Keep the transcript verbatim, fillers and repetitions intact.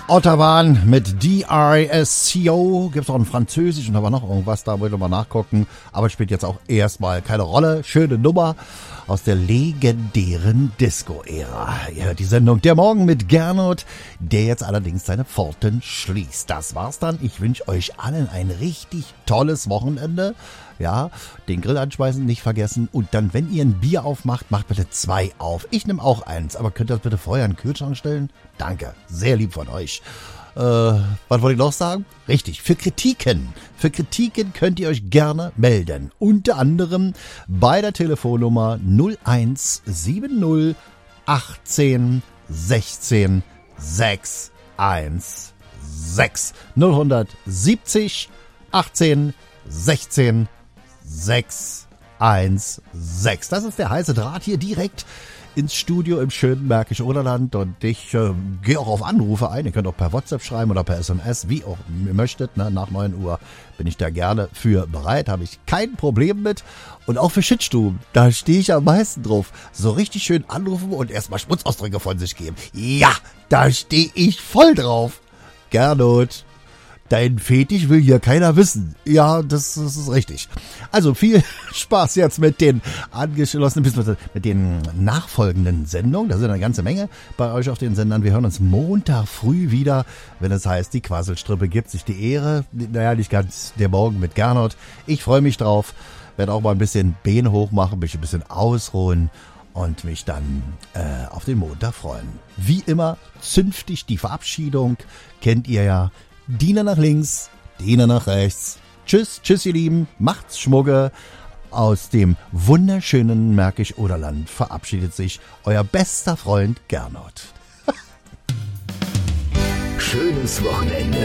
Autobahn mit D R S C O. Gibt's auch ein Französisch und aber noch irgendwas, da wollte mal nachgucken. Aber spielt jetzt auch erstmal keine Rolle. Schöne Nummer aus der legendären Disco-Ära. Ihr hört die Sendung Der Morgen mit Gernot, der jetzt allerdings seine Pforten schließt. Das war's dann. Ich wünsche euch allen ein richtig tolles Wochenende. Ja, den Grill anschmeißen, nicht vergessen. Und dann, wenn ihr ein Bier aufmacht, macht bitte zwei auf. Ich nehme auch eins, aber könnt ihr das bitte vorher in den Kühlschrank stellen? Danke, sehr lieb von euch. Äh, was wollte ich noch sagen? Richtig, für Kritiken. Für Kritiken könnt ihr euch gerne melden. Unter anderem bei der Telefonnummer null eins sieben null achtzehn sechzehn sechs eins sechs null siebzig achtzehn sechzehn sechs eins sechs. Das ist der heiße Draht hier direkt ins Studio im schönen Märkischen Oderland und ich äh, gehe auch auf Anrufe ein. Ihr könnt auch per WhatsApp schreiben oder per S M S, wie auch ihr möchtet. Ne? Nach neun Uhr bin ich da gerne für bereit, habe ich kein Problem mit. Und auch für Shitstuben, da stehe ich am meisten drauf. So richtig schön anrufen und erstmal Schmutzausdrücke von sich geben. Ja, da stehe ich voll drauf. Gernot. Dein Fetisch will hier keiner wissen. Ja, das, das ist richtig. Also viel Spaß jetzt mit den angeschlossenen, mit den nachfolgenden Sendungen. Da sind eine ganze Menge bei euch auf den Sendern. Wir hören uns Montag früh wieder, wenn es heißt, die Quasselstrippe gibt sich die Ehre. Naja, nicht ganz der Morgen mit Gernot. Ich freue mich drauf. Werde auch mal ein bisschen Beine hochmachen, mich ein bisschen ausruhen und mich dann äh, auf den Montag freuen. Wie immer zünftig die Verabschiedung. Kennt ihr ja. Diener nach links, Diener nach rechts. Tschüss, tschüss ihr Lieben, macht's Schmugge. Aus dem wunderschönen Märkisch-Oderland verabschiedet sich euer bester Freund Gernot. Schönes Wochenende